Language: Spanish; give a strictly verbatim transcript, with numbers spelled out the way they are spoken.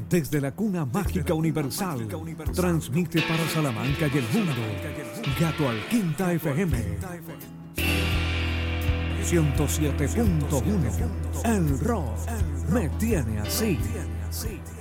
Desde la cuna mágica universal, transmite para Salamanca y el mundo, Gato al Quinta F M, ciento siete punto uno. El rock me tiene así.